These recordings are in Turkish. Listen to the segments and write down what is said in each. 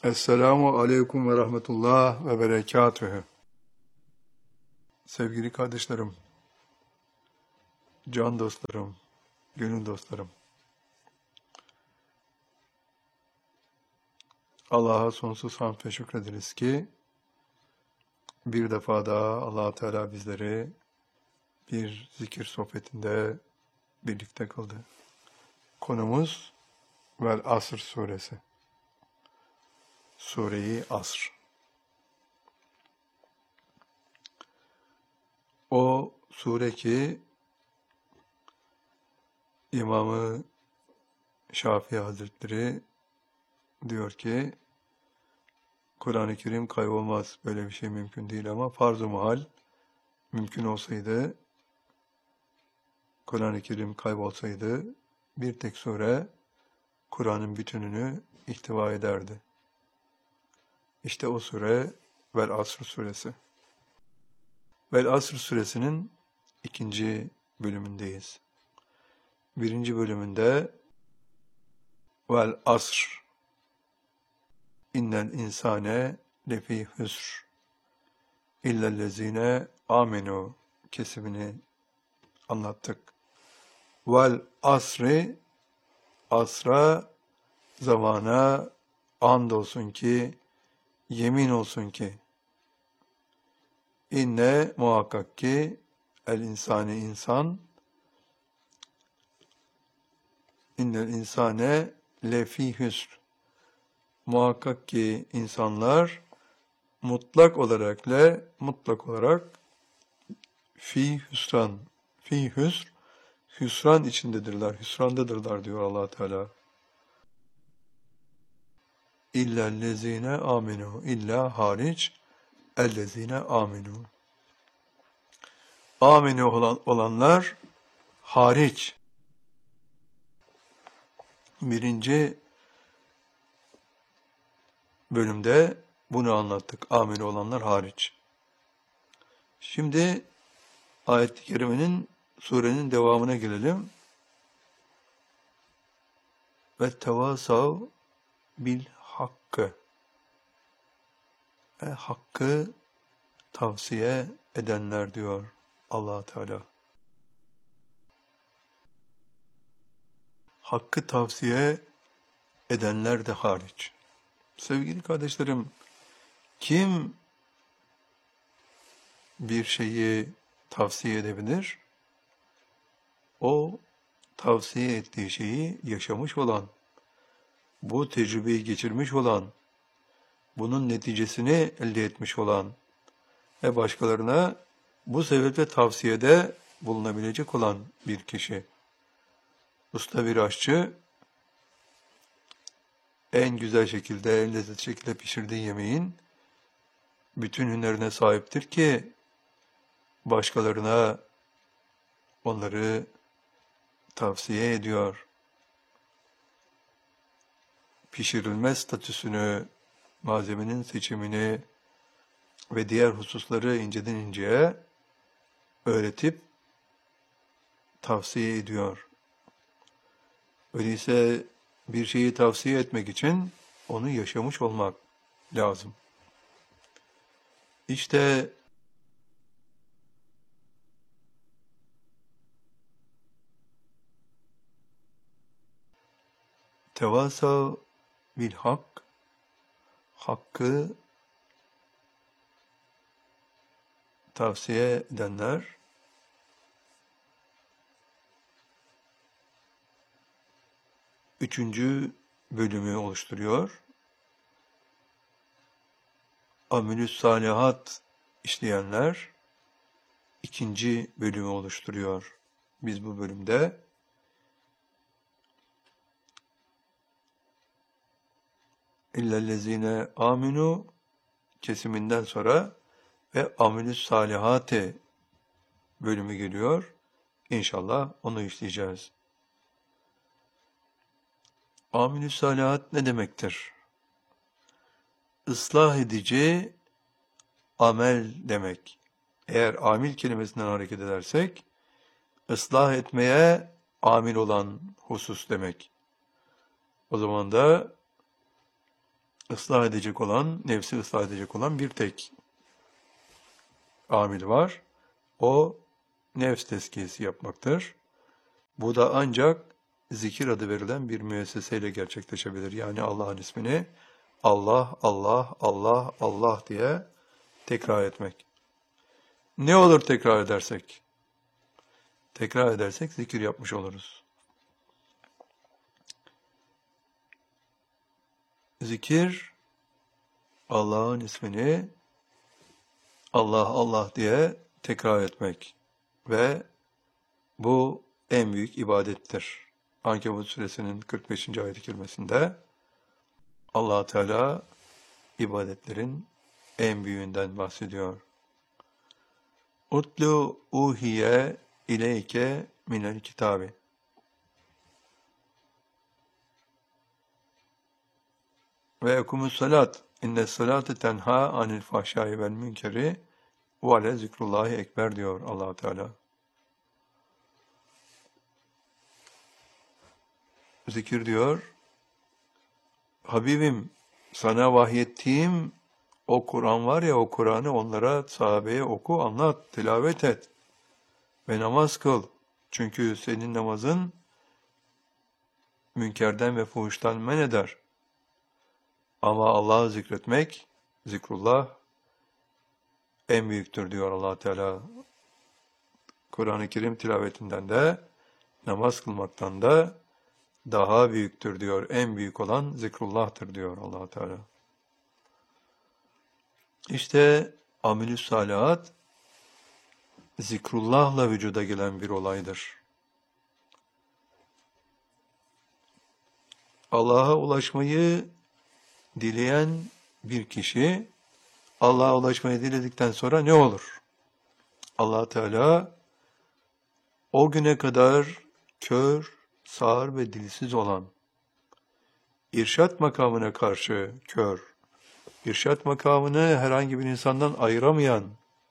Esselamu Aleyküm ve Rahmetullah ve Berekatühü. Sevgili kardeşlerim, can dostlarım, gönül dostlarım. Allah'a sonsuz hamd ve şükrederiz ki bir defa daha Allah Teala bizleri bir zikir sohbetinde birlikte kıldı. Konumuz Vel Asr suresi. Sure-i Asr. O sure ki İmam-ı Şafii Hazretleri diyor ki Kur'an-ı Kerim kaybolmaz. Böyle bir şey mümkün değil ama farz-ı muhal mümkün olsaydı, Kur'an-ı Kerim kaybolsaydı bir tek sure Kur'an'ın bütününü ihtiva ederdi. İşte o sure Vel Asr suresi. Vel Asr suresinin 2. bölümündeyiz. 1. bölümünde Vel Asr innel insane lefî hüsr illellezine amenu kesimini anlattık. Vel asri asra zamana andolsun ki, yemin olsun ki, inne muhakkak ki el insani insan, innel insane lefî hüsr, muhakkak ki insanlar mutlak olarak fi hüsr, hüsran içindedirler, hüsrandadırlar diyor Allah Teala. İllellezine aminu, illa hariç ellezine aminu. Aminu olanlar hariç. 1. bölümde bunu anlattık. Aminu olanlar hariç. Şimdi ayet-i kerimenin, surenin devamına gelelim. Ve tevasav bil hakkı. Hakkı tavsiye edenler diyor Allah Teala. Hakkı tavsiye edenler de hariç. Sevgili kardeşlerim, kim bir şeyi tavsiye edebilir? O tavsiye ettiği şeyi yaşamış olan, bu tecrübeyi geçirmiş olan, bunun neticesini elde etmiş olan ve başkalarına bu sebeple tavsiyede bulunabilecek olan bir kişi. Usta bir aşçı en güzel şekilde, en lezzetli şekilde pişirdiği yemeğin bütün hünerine sahiptir ki başkalarına onları tavsiye ediyor. Pişirilme statüsünü, malzemenin seçimini ve diğer hususları inceden inceye öğretip tavsiye ediyor. Öyleyse bir şeyi tavsiye etmek için onu yaşamış olmak lazım. İşte tevasav bil hak, hakkı tavsiye edenler, üçüncü bölümü oluşturuyor. Amelüs salihat işleyenler, 2. bölümü oluşturuyor. Biz bu bölümde illellezine aminu kesiminden sonra ve amelüs salihate bölümü geliyor. İnşallah onu işleyeceğiz. Amelüs salihat ne demektir? Islah edici amel demek. Eğer amil kelimesinden hareket edersek, ıslah etmeye amil olan husus demek. O zaman da ıslah edecek olan, nefsi ıslah edecek olan bir tek amil var. O nefs tezkiyesi yapmaktır. Bu da ancak zikir adı verilen bir müesseseyle gerçekleşebilir. Yani Allah'ın ismini Allah, Allah, Allah, Allah diye tekrar etmek. Ne olur tekrar edersek? Tekrar edersek zikir yapmış oluruz. Zikir, Allah'ın ismini Allah, Allah diye tekrar etmek ve bu en büyük ibadettir. Ankebut suresinin 45. ayet-i kerimesinde Allah Teala ibadetlerin en büyüğünden bahsediyor. Utlu uhiye ileyke minel kitabi. Ve ekumus salat. İnne salate tenha anil fahşai vel münkeri ve ale zikrullahi ekber diyor Allah Teala. Zikir diyor, Habibim sana vahyettiğim o Kur'an var ya, o Kur'an'ı onlara, sahabeye oku, anlat, tilavet et ve namaz kıl. Çünkü senin namazın münkerden ve fuhuştan men eder. Ama Allah'ı zikretmek, zikrullah en büyüktür diyor Allah Teala. Kur'an-ı Kerim tilavetinden de, namaz kılmaktan da daha büyüktür diyor. En büyük olan zikrullah'tır diyor Allah Teala. İşte amelü salihat zikrullah'la vücuda gelen bir olaydır. Allah'a ulaşmayı dileyen bir kişi, Allah'a ulaşmayı diledikten sonra ne olur? Allah Teala o güne kadar kör, sağır ve dilsiz olan, irşat makamına karşı kör, irşat makamını herhangi bir insandan ayıramayan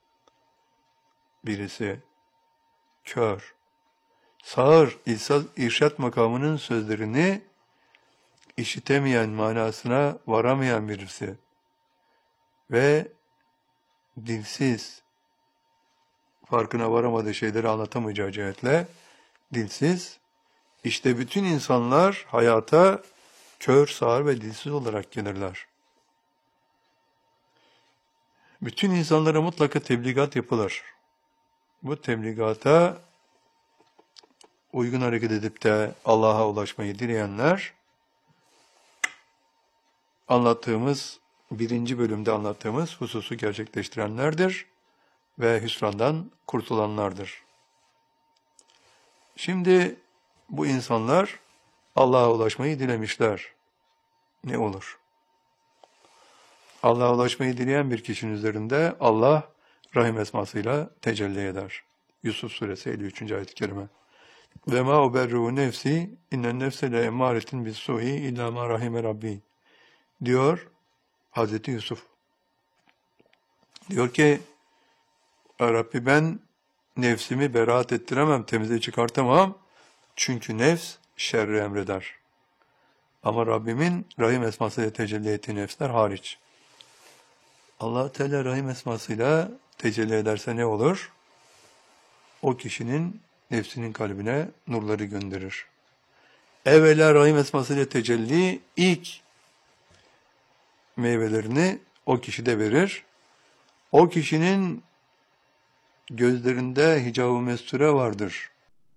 birisi, kör, sağır, irşat makamının sözlerini işitemeyen, manasına varamayan birisi ve dilsiz, farkına varamadığı şeyleri anlatamayacağı cihetle dilsiz, işte bütün insanlar hayata kör, sağır ve dilsiz olarak gelirler. Bütün insanlara mutlaka tebligat yapılır. Bu tebligata uygun hareket edip de Allah'a ulaşmayı dileyenler, birinci bölümde anlattığımız hususu gerçekleştirenlerdir ve hüsrandan kurtulanlardır. Şimdi bu insanlar Allah'a ulaşmayı dilemişler. Ne olur? Allah'a ulaşmayı dileyen bir kişinin üzerinde Allah Rahim esmasıyla tecelli eder. Yusuf suresi 53. ayet-i kerime. Ve ma uberru nefsi innen nefse le emaretin bis su'i illa ma rahime rabbi diyor Hazreti Yusuf. Diyor ki Rabbi ben nefsimi beraat ettiremem, temize çıkartamam. Çünkü nefs şerri emreder. Ama Rabbimin Rahim esmasıyla tecelli ettiği nefsler hariç. Allah Teala Rahim esmasıyla tecelli ederse ne olur? O kişinin nefsinin kalbine nurları gönderir. Evvela Rahim esmasıyla tecelli ilk meyvelerini o kişide verir. O kişinin gözlerinde hicab-ı mesture vardır.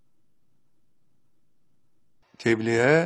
Tebliğe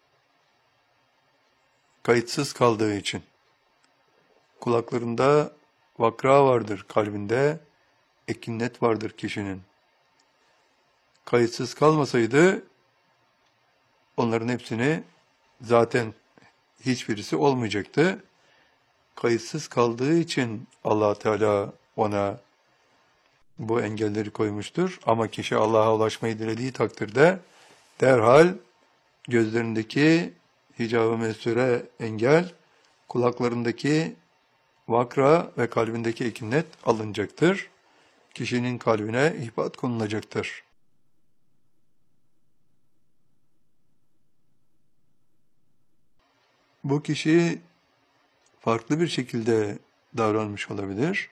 kayıtsız kaldığı için. Kulaklarında vakra vardır, kalbinde ekinnet vardır kişinin. Kayıtsız kalmasaydı onların hepsini zaten hiçbirisi olmayacaktı. Kayıtsız kaldığı için Allah Teala ona bu engelleri koymuştur. Ama kişi Allah'a ulaşmayı dilediği takdirde derhal gözlerindeki hicab-ı mesture engel, kulaklarındaki vakra ve kalbindeki ekinnet alınacaktır. Kişinin kalbine ihbat konulacaktır. Bu kişi farklı bir şekilde davranmış olabilir.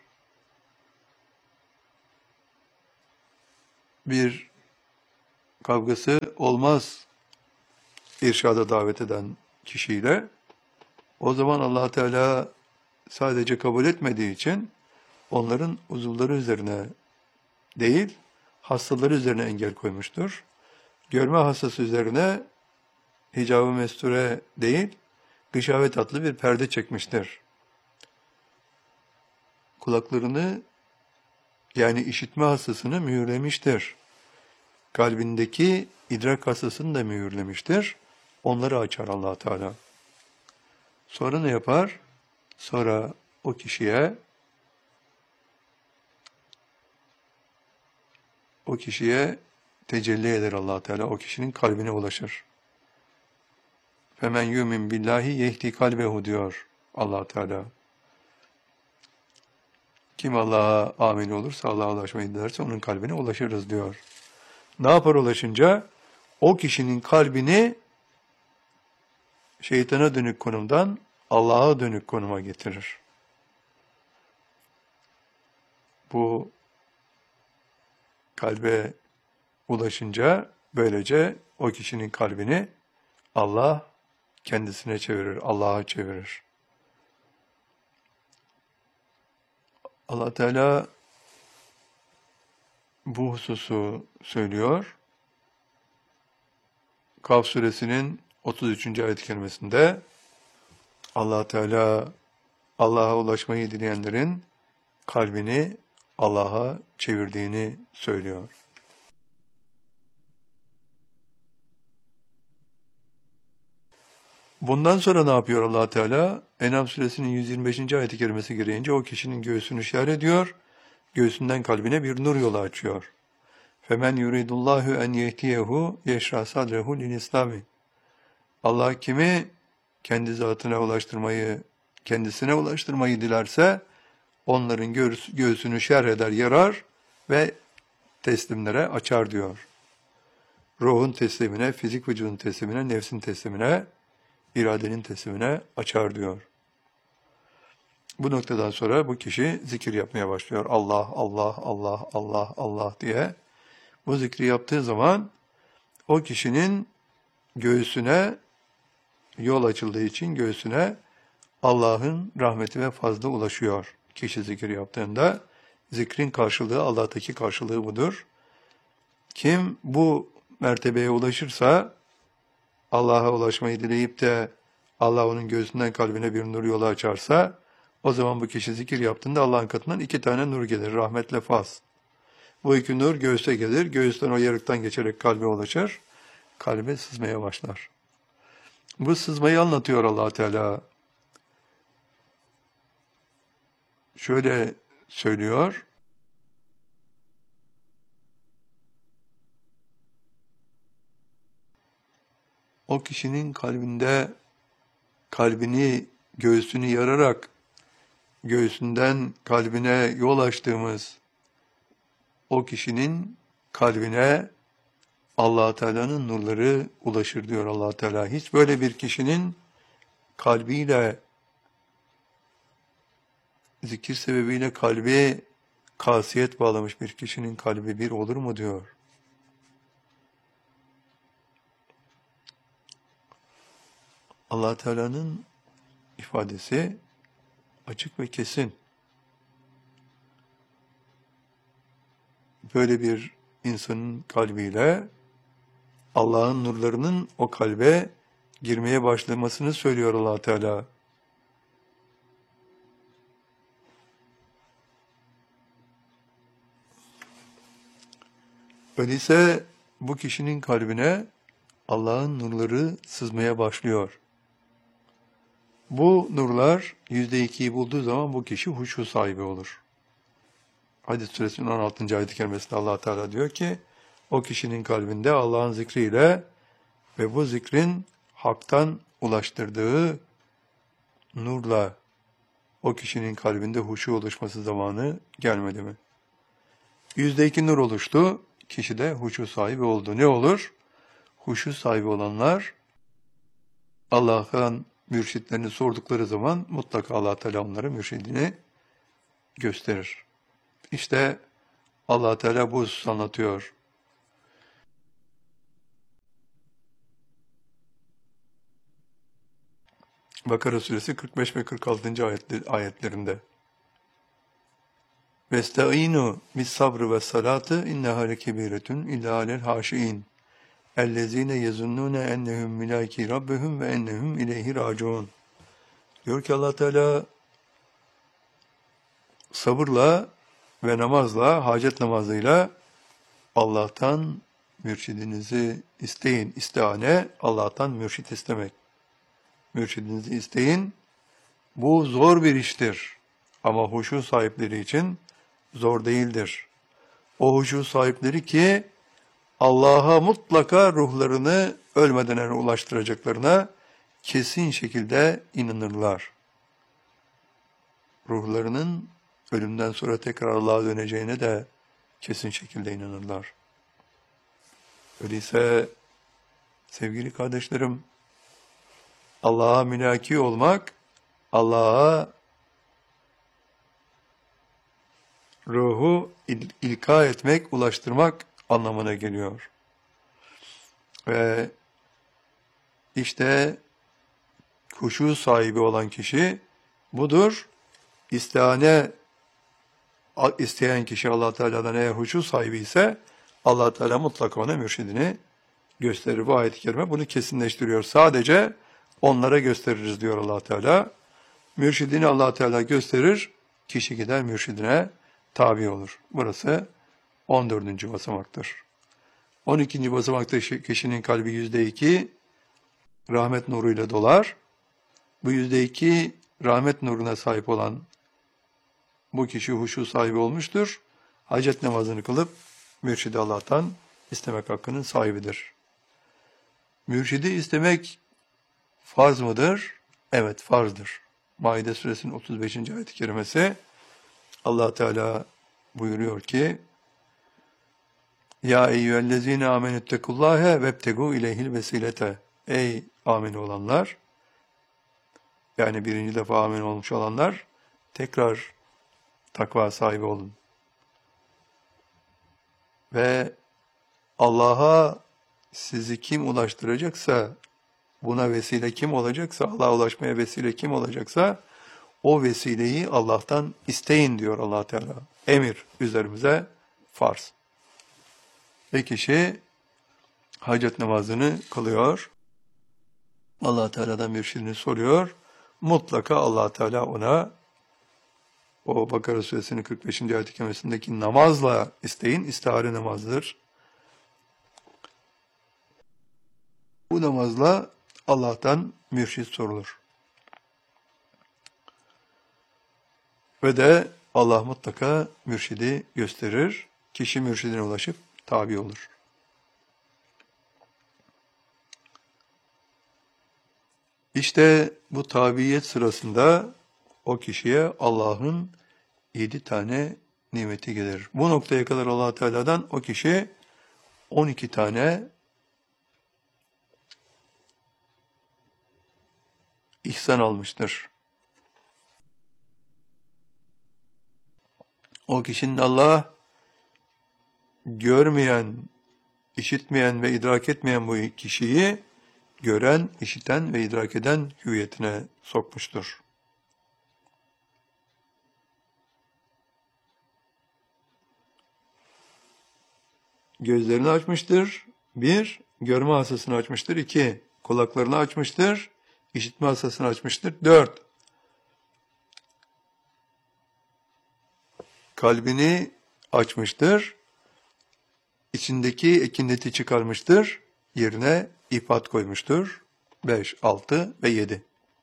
Bir kavgası olmaz irşada davet eden kişiyle. O zaman Allah Teala sadece kabul etmediği için onların uzuvları üzerine değil, hastaları üzerine engel koymuştur. Görme hastası üzerine hicab-ı mesture değil, gışavet adlı bir perde çekmiştir. Kulaklarını, yani işitme hastasını mühürlemiştir. Kalbindeki idrak hastasını da mühürlemiştir. Onları açar Allah Teala. Sonra ne yapar? Sonra o kişiye tecelli eder Allah Teala. O kişinin kalbine ulaşır. Femen yu'min billahi yehdi kalbehu diyor Allah Teala. Kim Allah'a amin olursa, Allah'a ulaşmayı dilerse onun kalbine ulaşırız diyor. Ne yapar ulaşınca? O kişinin kalbini şeytana dönük konumdan Allah'a dönük konuma getirir. Bu kalbe ulaşınca böylece o kişinin kalbini Allah kendisine çevirir, Allah'a çevirir. Allah Teala bu hususu söylüyor. Kaf suresinin 33. ayet-i kerimesinde Allah Teala Allah'a ulaşmayı dileyenlerin kalbini Allah'a çevirdiğini söylüyor. Bundan sonra ne yapıyor Allah Teala? En'am suresinin 125. ayet-i kerimesi gereğince o kişinin göğsünü işaret ediyor. Göğsünden kalbine bir nur yolu açıyor. Femen yuridullahu en yehdiyehu yeşra sadrehu lil İslami. Allah kimi kendi zatına ulaştırmayı, kendisine ulaştırmayı dilerse onların göğsünü şerh eder, yarar ve teslimlere açar diyor. Ruhun teslimine, fizik vücudun teslimine, nefsin teslimine, iradenin teslimine açar diyor. Bu noktadan sonra bu kişi zikir yapmaya başlıyor. Allah, Allah, Allah, Allah, Allah diye. Bu zikri yaptığı zaman o kişinin göğsüne yol açıldığı için göğsüne Allah'ın rahmeti ve fazlı ulaşıyor. Kişi zikir yaptığında zikrin karşılığı, Allah'taki karşılığı budur. Kim bu mertebeye ulaşırsa, Allah'a ulaşmayı dileyip de Allah onun göğsünden kalbine bir nur yolu açarsa, o zaman bu kişi zikir yaptığında Allah'ın katından 2 tane nur gelir, rahmetle faz. Bu 2 nur göğüste gelir, göğüsten o yarıktan geçerek kalbe ulaşır, kalbe sızmaya başlar. Bu sızmayı anlatıyor Allah Teala. Şöyle söylüyor. O kişinin kalbini, göğsünü yararak göğsünden kalbine yol açtığımız o kişinin kalbine Allah Teala'nın nurları ulaşır diyor Allah Teala. Hiç böyle bir kişinin kalbiyle, zikir sebebiyle kalbi kasiyet bağlamış bir kişinin kalbi bir olur mu diyor. Allah Teala'nın ifadesi açık ve kesin. Böyle bir insanın kalbiyle Allah'ın nurlarının o kalbe girmeye başlamasını söylüyor Allah Teala. Öyleyse bu kişinin kalbine Allah'ın nurları sızmaya başlıyor. Bu nurlar %2'yi bulduğu zaman bu kişi huşu sahibi olur. Hadis suresinin 16. ayet-i kerimesinde Allah Teala diyor ki, o kişinin kalbinde Allah'ın zikriyle ve bu zikrin haktan ulaştırdığı nurla o kişinin kalbinde huşu oluşması zamanı gelmedi mi? %2 nur oluştu, kişi de huşu sahibi oldu. Ne olur? Huşu sahibi olanlar Allah'ın mürşitlerini sordukları zaman mutlaka Allah Teala onlara mürşidini gösterir. İşte Allah Teala bu hususu anlatıyor. Bakara suresi 45 ve 46. ayetlerinde. Vestaînû bis-sabrı ve's-salâti inneha lekebiretun illâ alel hâşiîn. Ellezîne yezunnûne ennehum milâki rabbihum ve ennehum ileyhi râciûn. Diyor ki Allah Teala sabırla ve namazla, hacet namazıyla Allah'tan mürşidinizi isteyin. İstihane Allah'tan mürşit istemek. Mürşidinizi isteyin. Bu zor bir iştir. Ama huşu sahipleri için zor değildir. O huşu sahipleri ki Allah'a mutlaka ruhlarını ölmeden önce ulaştıracaklarına kesin şekilde inanırlar. Ruhlarının ölümden sonra tekrar Allah'a döneceğine de kesin şekilde inanırlar. Öyleyse sevgili kardeşlerim, Allah'a mülaki olmak, Allah'a ruhu ilka etmek, ulaştırmak anlamına geliyor. Ve işte huşu sahibi olan kişi budur. İsteyen kişi Allah Teala'dan eğer huşu sahibi ise Allah Teala mutlaka ona mürşidini gösterir. Bu ayet-i kerime bunu kesinleştiriyor. Sadece onlara gösteririz diyor Allah Teala. Mürşidini Allah Teala gösterir, kişi gider mürşidine tabi olur. Burası 14. basamaktır. 12. basamakta kişinin kalbi %2 rahmet nuruyla dolar. Bu %2 rahmet nuruna sahip olan bu kişi huşu sahibi olmuştur. Hacet namazını kılıp mürşidi Allah'tan istemek hakkının sahibidir. Mürşidi istemek farz mıdır? Evet, farzdır. Maide suresinin 35. ayet-i kerimesi Allah Teala buyuruyor ki: Ya eyyühellezine amenüttekullâhe vebtegû ileyhil vesilete. Ey amin olanlar, yani birinci defa amin olmuş olanlar, tekrar takva sahibi olun. Ve Allah'a sizi kim ulaştıracaksa, buna vesile kim olacaksa, Allah'a ulaşmaya vesile kim olacaksa, o vesileyi Allah'tan isteyin diyor Allah Teala. Emir üzerimize farz. Ve kişi hacet namazını kılıyor. Allah Teala'dan mürşidini soruyor. Mutlaka Allah Teala ona o Bakara suresinin 45. ayet-i kerimesindeki namazla isteyin, istihare namazıdır. Bu namazla Allah'tan mürşid sorulur. Ve de Allah mutlaka mürşidi gösterir. Kişi mürşidine ulaşıp tabi olur. İşte bu tabiyet sırasında o kişiye Allah'ın 7 tane nimeti gelir. Bu noktaya kadar Allah Teala'dan o kişi 12 tane ihsan almıştır. O kişinin Allah görmeyen, işitmeyen ve idrak etmeyen bu kişiyi gören, işiten ve idrak eden hüviyetine sokmuştur. Gözlerini açmıştır. 1. Görme hasasını açmıştır. 2. Kulaklarını açmıştır. İşitme hasasını açmıştır. 4. Kalbini açmıştır. İçindeki ekineti çıkarmıştır. Yerine ifat koymuştur. 5, 6 ve 7.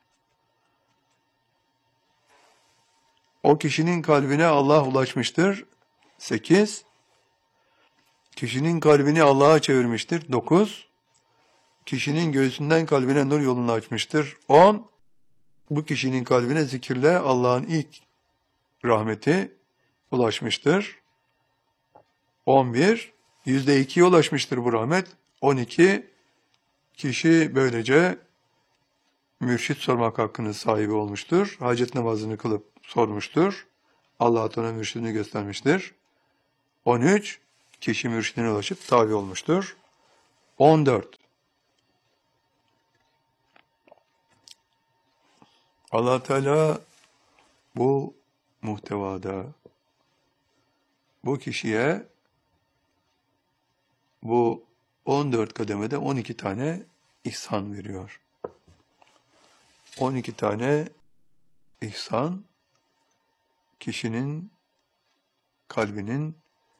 O kişinin kalbine Allah ulaşmıştır. 8. Kişinin kalbini Allah'a çevirmiştir. 9. Kişinin göğsünden kalbine nur yolunu açmıştır. 10. Bu kişinin kalbine zikirle Allah'ın ilk rahmeti ulaşmıştır. 11. %2'ye ulaşmıştır bu rahmet. 12. Kişi böylece mürşit sormak hakkının sahibi olmuştur. Hacet namazını kılıp sormuştur. Allah ona mürşidini göstermiştir. 13. Kişi mürşidine ulaşıp tabi olmuştur. 14. Allah Teala bu muhtevada bu kişiye bu 14 kademede 12 tane ihsan veriyor. 12 tane ihsan kişinin kalbinin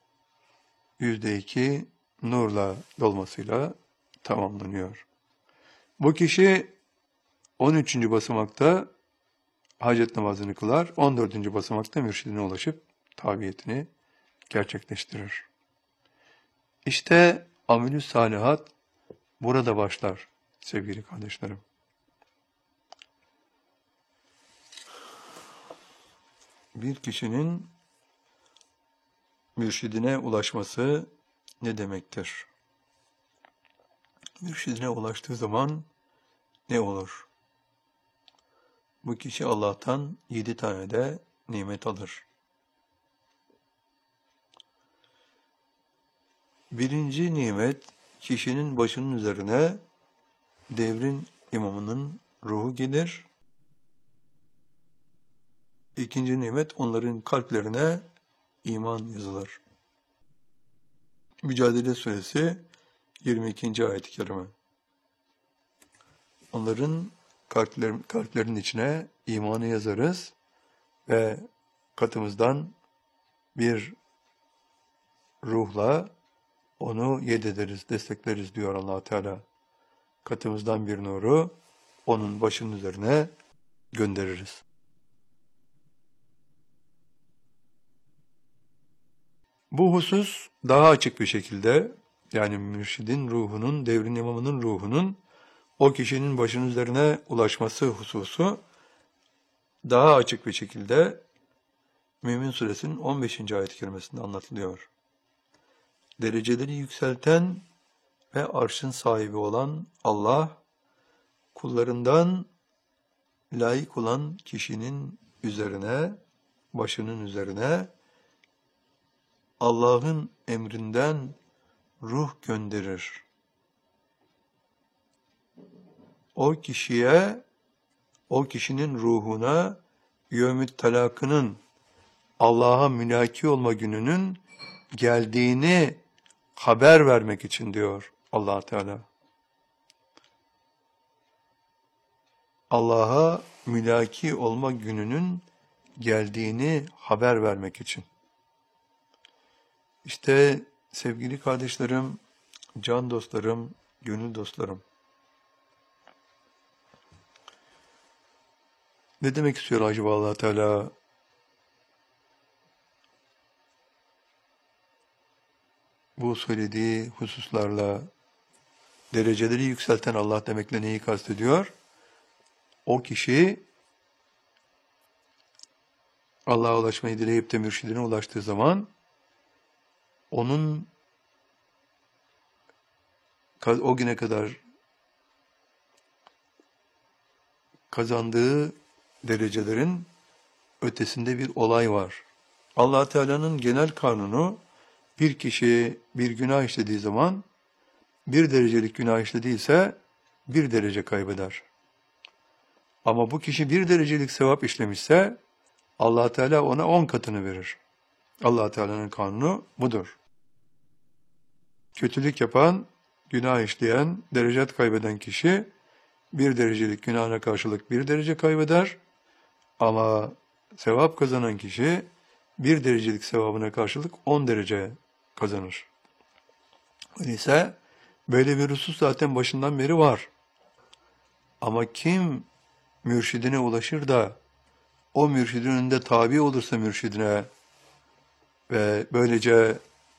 %2 nurla dolmasıyla tamamlanıyor. Bu kişi 13. basamakta hacet namazını kılar, 14. basamakta mürşidine ulaşıp tabiyetini gerçekleştirir. İşte amelü salihat burada başlar sevgili kardeşlerim. Bir kişinin mürşidine ulaşması ne demektir? Mürşidine ulaştığı zaman ne olur? Bu kişi Allah'tan 7 tane de nimet alır. Birinci nimet, kişinin başının üzerine devrin imamının ruhu gelir. İkinci nimet, onların kalplerine iman yazılır. Mücadele Suresi 22. ayet-i kerime. Onların kalplerin içine imanı yazarız ve katımızdan bir ruhla onu yedederiz, destekleriz diyor Allah Teala. Katımızdan bir nuru onun başının üzerine göndeririz. Bu husus daha açık bir şekilde, yani mürşidin ruhunun, devrin imamının ruhunun o kişinin başının üzerine ulaşması hususu daha açık bir şekilde Mümin Suresinin 15. ayet-i kerimesinde anlatılıyor. Dereceleri yükselten ve arşın sahibi olan Allah, kullarından layık olan kişinin üzerine, başının üzerine Allah'ın emrinden ruh gönderir. O kişiye, o kişinin ruhuna yevmü't talakının, Allah'a mülaki olma gününün geldiğini haber vermek için diyor Allah Teala. Allah'a mülaki olma gününün geldiğini haber vermek için. İşte sevgili kardeşlerim, can dostlarım, gönül dostlarım. Ne demek istiyor acaba Allah Teala? Bu söylediği hususlarla dereceleri yükselten Allah demekle neyi kastediyor? O kişi Allah'a ulaşmayı dileyip de mürşidine ulaştığı zaman onun o güne kadar kazandığı derecelerin ötesinde bir olay var. Allah Teala'nın genel kanunu, bir kişi bir günah işlediği zaman bir derecelik günah işlediyse bir derece kaybeder. Ama bu kişi bir derecelik sevap işlemişse Allah Teala ona 10 katını verir. Allah Teala'nın kanunu budur. Kötülük yapan, günah işleyen, derecet kaybeden kişi bir derecelik günahına karşılık bir derece kaybeder. Ama sevap kazanan kişi bir derecelik sevabına karşılık 10 derece kazanır. Öyleyse böyle bir husus zaten başından beri var. Ama kim mürşidine ulaşır da o mürşidin önünde tabi olursa mürşidine ve böylece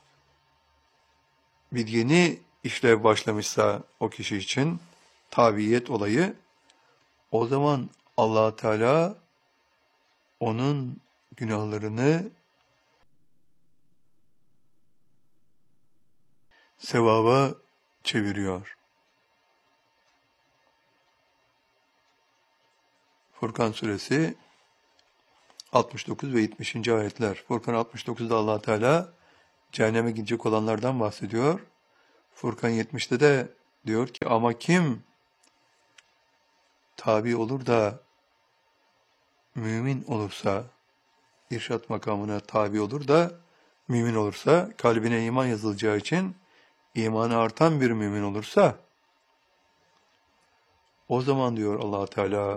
bir yeni işlev başlamışsa o kişi için tabiyet olayı, o zaman Allah Teala onun günahlarını sevaba çeviriyor. Furkan suresi 69 ve 70. ayetler. Furkan 69'da Allah Teala cehenneme gidecek olanlardan bahsediyor. Furkan 70'te de diyor ki ama kim tabi olur da mümin olursa, irşat makamına tabi olur da mümin olursa, kalbine iman yazılacağı için imanı artan bir mümin olursa, o zaman diyor Allah Teala,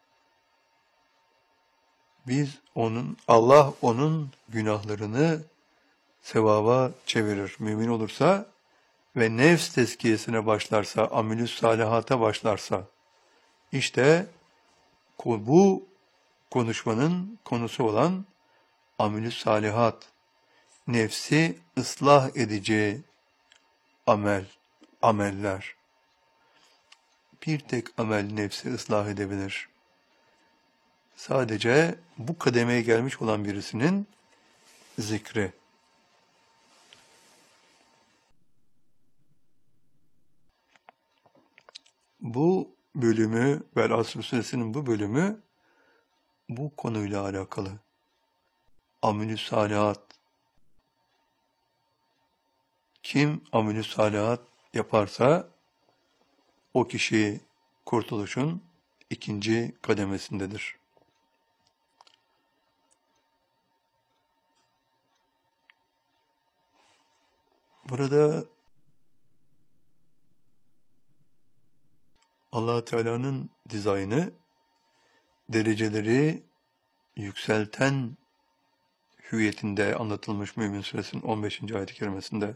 Allah onun günahlarını sevaba çevirir. Mümin olursa ve nefs tezkiyesine başlarsa, amilüs salihata başlarsa, işte bu konuşmanın konusu olan amilüs salihat, nefsi ıslah edici ameller. Bir tek amel nefsi ıslah edebilir. Sadece bu kademeye gelmiş olan birisinin zikri. Bu bölümü, Vel-Asr Suresinin bu bölümü bu konuyla alakalı. Amilüs salihat. Kim amilüs salihat yaparsa o kişi kurtuluşun ikinci kademesindedir. Burada Allah Teala'nın dizaynı dereceleri yükselten hüviyetinde anlatılmış Mümin Suresinin 15. ayet-i kerimesinde.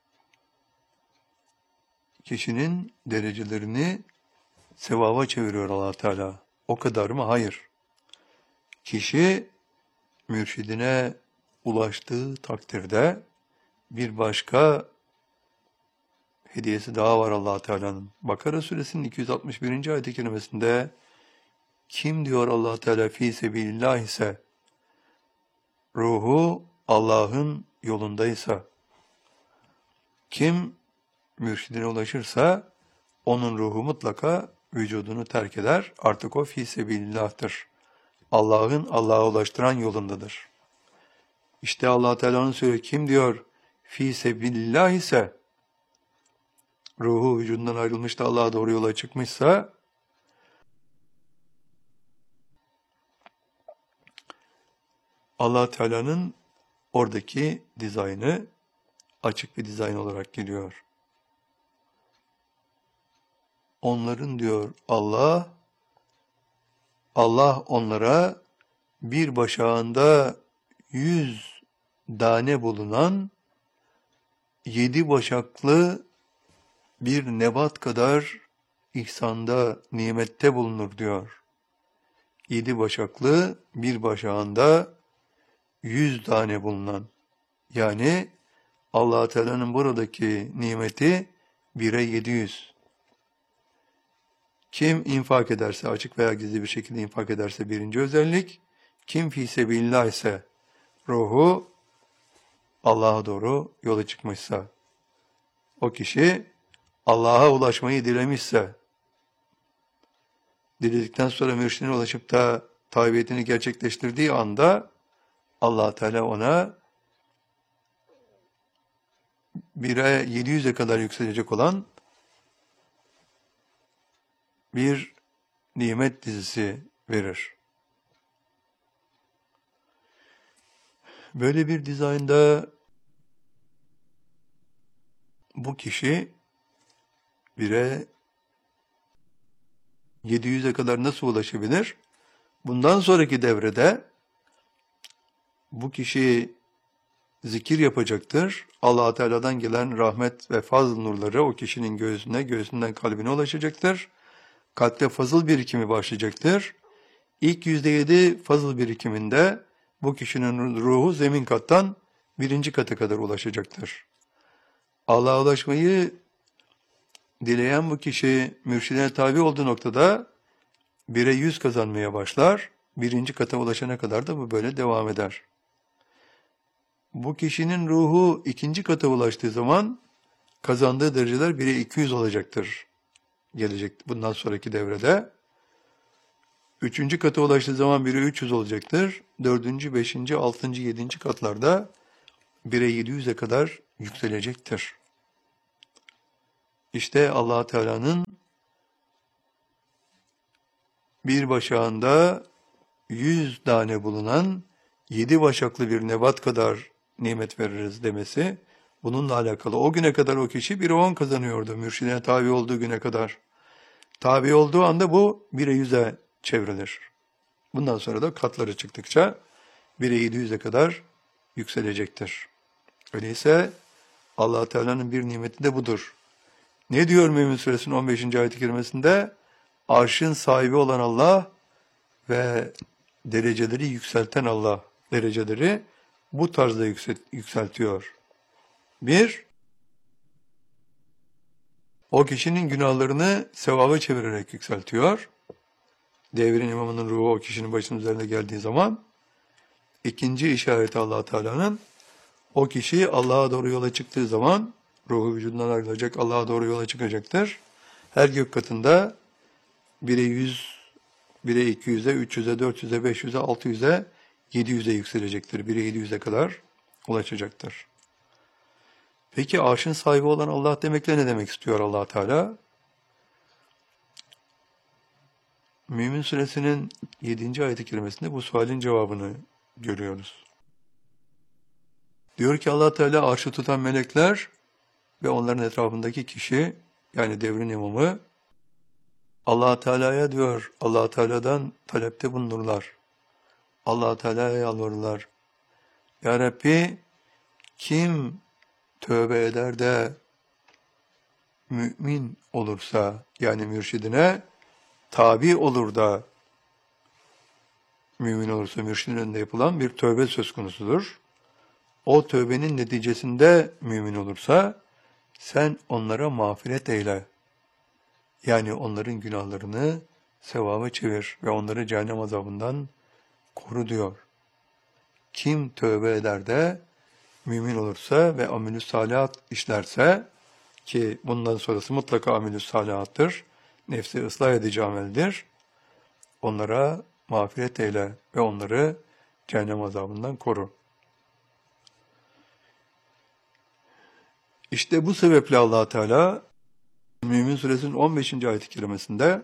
Kişinin derecelerini sevaba çeviriyor Allah Teala. O kadar mı? Hayır. Kişi mürşidine ulaştığı takdirde bir başka hediyesi daha var Allah Teala'nın. Bakara Suresinin 261. ayet-i kerimesinde kim diyor Allah Teala fî sebilillah ise ruhu Allah'ın yolundaysa, kim mürşidine ulaşırsa onun ruhu mutlaka vücudunu terk eder. Artık o fî sebilillah'tır. Allah'a ulaştıran yolundadır. İşte Allah Teala'nın söylüyor. Kim diyor fî sebilillah ise ruhu vücudundan ayrılmış da Allah'a doğru yola çıkmışsa Allah Teala'nın oradaki dizaynı açık bir dizayn olarak geliyor. Onların diyor Allah onlara bir başağında 100 tane bulunan 7 başaklı bir nebat kadar ihsanda, nimette bulunur diyor. 7 başaklı bir başağında 100 tane bulunan. Yani Allah Teala'nın buradaki nimeti 1'e 700. Kim infak ederse, açık veya gizli bir şekilde infak ederse birinci özellik. Kim fî sebilillah ise ruhu Allah'a doğru yola çıkmışsa, o kişi Allah'a ulaşmayı dilemişse, diledikten sonra mürşidine ulaşıp da tabiiyetini gerçekleştirdiği anda Allah Teala ona 1'e 700'e kadar yükselecek olan bir nimet dizisi verir. Böyle bir dizaynda bu kişi 1'e 700'e kadar nasıl ulaşabilir? Bundan sonraki devrede bu kişi zikir yapacaktır. Allah Teala'dan gelen rahmet ve fazl nurları o kişinin göğsünden kalbine ulaşacaktır. Kalpte fazıl birikimi başlayacaktır. İlk %7 fazıl birikiminde bu kişinin ruhu zemin kattan 1. kata kadar ulaşacaktır. Allah'a ulaşmayı dileyen bu kişi mürşidine tabi olduğu noktada 1'e 100 kazanmaya başlar. 1. kata ulaşana kadar da bu böyle devam eder. Bu kişinin ruhu 2. kata ulaştığı zaman kazandığı dereceler 1'e 200 olacaktır. Gelecek bundan sonraki devrede. Üçüncü kata ulaştığı zaman 1'e 300 olacaktır. Dördüncü, beşinci, altıncı, yedinci katlarda 1'e 700'e kadar yükselecektir. İşte Allah Teala'nın bir başağında 100 tane bulunan 7 başaklı bir nebat kadar nimet veririz demesi bununla alakalı. O güne kadar o kişi 1'e 10 kazanıyordu mürşidine tabi olduğu güne kadar. Tabi olduğu anda bu 1'e 100'e çevrilir. Bundan sonra da katları çıktıkça 1'e 700'e kadar yükselecektir. Öyleyse Allah Teala'nın bir nimeti de budur. Ne diyor Mü'min Suresinin 15. ayet-i kerimesinde? Arşın sahibi olan Allah ve dereceleri yükselten Allah dereceleri bu tarzda yükseltiyor. Bir, o kişinin günahlarını sevaba çevirerek yükseltiyor. Devrin imamının ruhu o kişinin başının üzerine geldiği zaman. İkinci işareti Allah Teala'nın, o kişi Allah'a doğru yola çıktığı zaman ruhu vücudundan ayrılacak, Allah'a doğru yola çıkacaktır. Her gök katında 1'e 100, 1'e 200'e, 300'e, 400'e, 500'e, 600'e, 700'e yükselecektir. 1'e 700'e kadar ulaşacaktır. Peki arşın sahibi olan Allah demekle ne demek istiyor Allah Teala? Mü'min Suresinin 7. ayet-i kerimesinde bu sualin cevabını görüyoruz. Diyor ki Allah Teala arşı tutan melekler ve onların etrafındaki kişi, yani devrin imamı, Allah Teala'ya diyor, Allah Teala'dan talepte bulunurlar. Allah Teala'ya yalvarırlar. Ya Rabbi, kim tövbe eder de mümin olursa, yani mürşidine tabi olur da mümin olursa, mürşidin önünde yapılan bir tövbe söz konusudur. O tövbenin neticesinde mümin olursa sen onlara mağfiret eyle. Yani onların günahlarını sevaba çevir ve onları cehennem azabından koru diyor. Kim tövbe eder de mümin olursa ve amelü salihat işlerse, ki bundan sonrası mutlaka amelü salihattır, nefsi ıslah edici ameldir, onlara mağfiret eyle ve onları cehennem azabından koru. İşte bu sebeple Allah Teala Mü'min Suresinin 15. ayet-i kerimesinde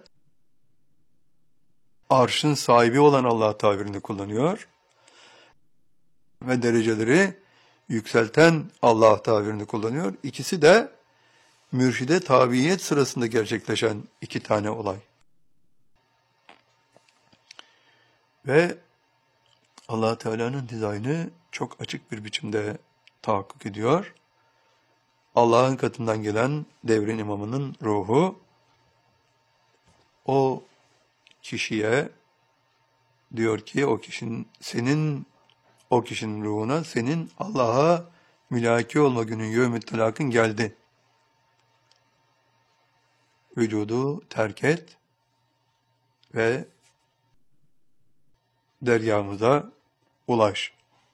arşın sahibi olan Allah tabirini kullanıyor ve dereceleri yükselten Allah tabirini kullanıyor. İkisi de mürşide tabiyet sırasında gerçekleşen iki tane olay. Ve Allah Teala'nın dizaynı çok açık bir biçimde tahakkuk ediyor. Allah'ın katından gelen devrin imamının ruhu o kişiye diyor ki o kişinin ruhuna senin Allah'a mülaki olma günün yevmü telakın geldi. Vücudu terk et ve dergâhımıza ulaş.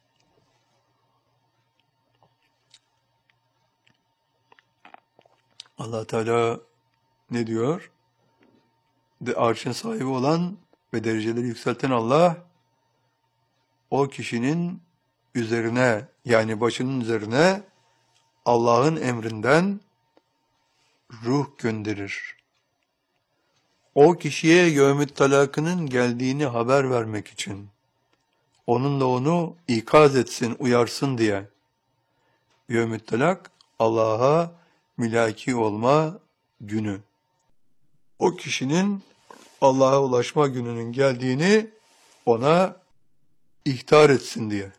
Allah Teala ne diyor? Arşın sahibi olan ve dereceleri yükselten Allah, o kişinin üzerine, yani başının üzerine Allah'ın emrinden ruh gönderir. O kişiye yevmü't talakının geldiğini haber vermek için, onunla onu ikaz etsin, uyarsın diye. Yevmü't talak, Allah'a mülaki olma günü. O kişinin Allah'a ulaşma gününün geldiğini ona ihtar etsin diye.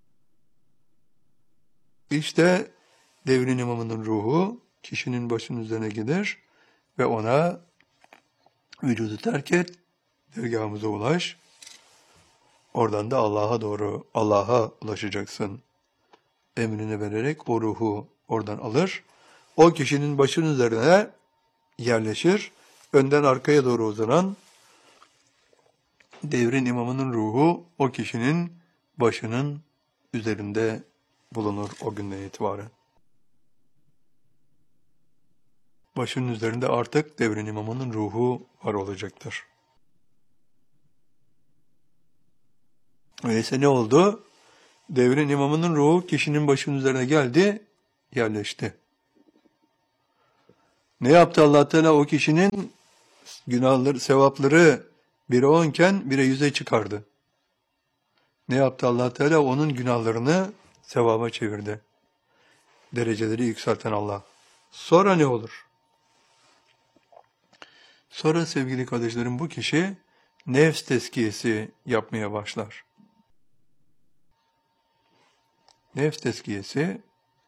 İşte devrin imamının ruhu kişinin başının üzerine gider ve ona vücudu terk et, dergâhımıza ulaş. Oradan da Allah'a ulaşacaksın. Emrini vererek o ruhu oradan alır. O kişinin başının üzerine yerleşir. Önden arkaya doğru uzanan devrin imamının ruhu o kişinin başının üzerinde bulunur o günden itibaren. Başının üzerinde artık devrin imamının ruhu var olacaktır. Öyleyse ne oldu? Devrin imamının ruhu kişinin başının üzerine geldi, yerleşti. Ne yaptı Allah Teala? O kişinin günahları, sevapları 1'e 10 iken 1'e 100'e çıkardı. Ne yaptı Allah Teala? Onun günahlarını sevaba çevirdi. Dereceleri yükselten Allah. Sonra ne olur? Sonra sevgili kardeşlerim bu kişi nefs tezkiyesi yapmaya başlar. Nefs tezkiyesi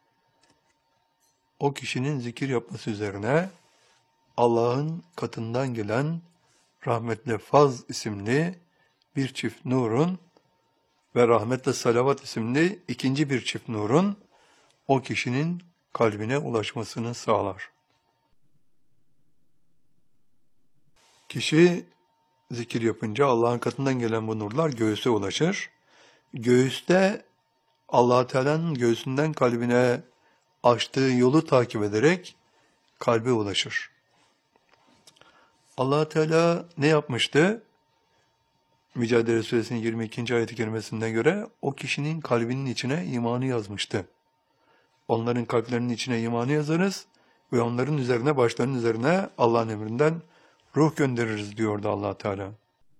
o kişinin zikir yapması üzerine Allah'ın katından gelen rahmetle faz isimli bir çift nurun ve rahmetle salavat isimli ikinci bir çift nurun o kişinin kalbine ulaşmasını sağlar. Kişi zikir yapınca Allah'ın katından gelen bu nurlar göğüse ulaşır. Göğüste Allah-u Teala'nın göğsünden kalbine açtığı yolu takip ederek kalbe ulaşır. Allah Teala ne yapmıştı? Mücadele Suresinin 22. ayet-i kerimesine göre o kişinin kalbinin içine imanı yazmıştı. Onların kalplerinin içine imanı yazarız ve onların üzerine, başlarının üzerine Allah'ın emrinden ruh göndeririz diyordu Allah Teala.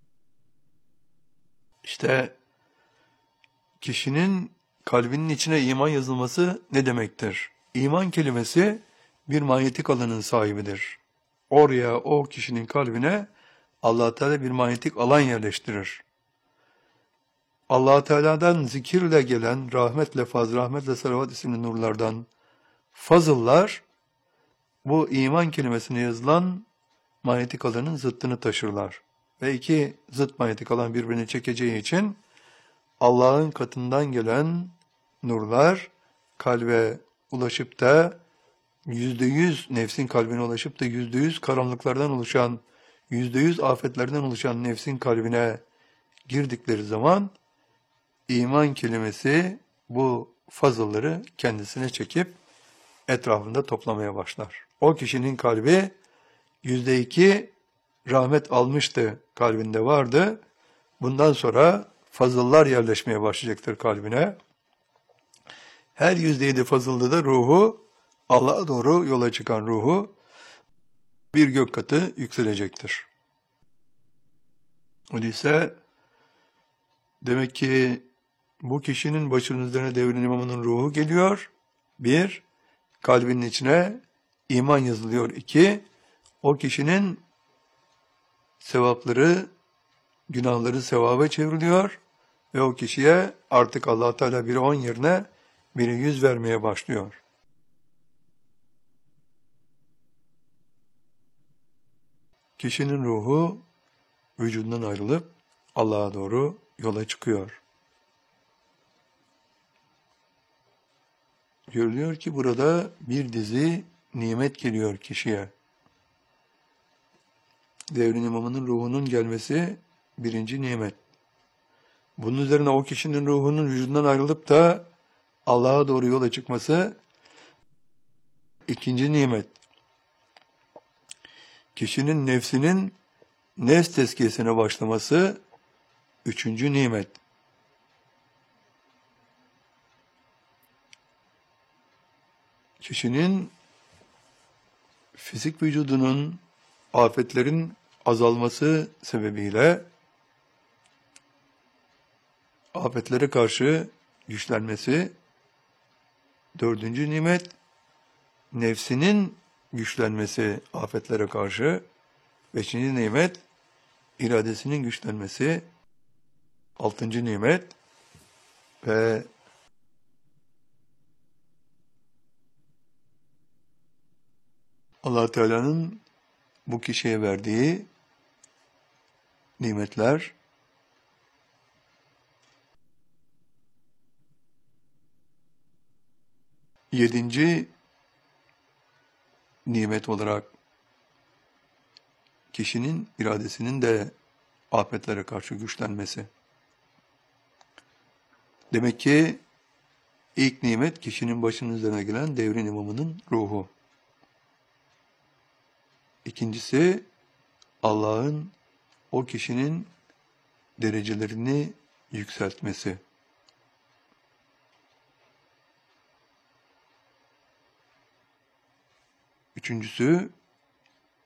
İşte kişinin kalbinin içine iman yazılması ne demektir? İman kelimesi bir manyetik alanın sahibidir. Oraya, o kişinin kalbine Allah Teala bir manyetik alan yerleştirir. Allah Teala'dan zikirle gelen rahmetle faz, rahmetle salavat isimli nurlardan fazıllar bu iman kelimesine yazılan manyetik alanın zıttını taşırlar. Ve iki zıt manyetik alan birbirini çekeceği için Allah'ın katından gelen nurlar kalbe ulaşıp da %100 nefsin kalbine ulaşıp da %100 karanlıklardan oluşan, %100 afetlerden oluşan nefsin kalbine girdikleri zaman iman kelimesi bu fazılları kendisine çekip etrafında toplamaya başlar. O kişinin kalbi %2 rahmet almıştı, kalbinde vardı. Bundan sonra fazıllar yerleşmeye başlayacaktır kalbine. Her %7 fazılda da ruhu, Allah'a doğru yola çıkan ruhu bir gök katı yükselecektir. Öyleyse demek ki bu kişinin başının üzerine devrin imamının ruhu geliyor. 1. Kalbinin içine iman yazılıyor. 2. O kişinin sevapları, günahları sevaba çevriliyor ve o kişiye artık Allah Teala 1'e 10 yerine 1'e 100 vermeye başlıyor. Kişinin ruhu vücudundan ayrılıp Allah'a doğru yola çıkıyor. Görülüyor ki burada bir dizi nimet geliyor kişiye. Devrin imamının ruhunun gelmesi birinci nimet. Bunun üzerine o kişinin ruhunun vücudundan ayrılıp da Allah'a doğru yola çıkması ikinci nimet. Kişinin nefsinin nefs tezkiyesine başlaması üçüncü nimet. Kişinin fizik vücudunun afetlerin azalması sebebiyle afetlere karşı güçlenmesi dördüncü nimet. Nefsinin güçlenmesi afetlere karşı beşinci nimet. İradesinin güçlenmesi altıncı nimet ve Allah Teala'nın bu kişiye verdiği nimetler yedinci nimet olarak kişinin iradesinin de afetlere karşı güçlenmesi. Demek ki ilk nimet kişinin başının üzerine gelen devrin imamının ruhu. İkincisi Allah'ın o kişinin derecelerini yükseltmesi. Üçüncüsü,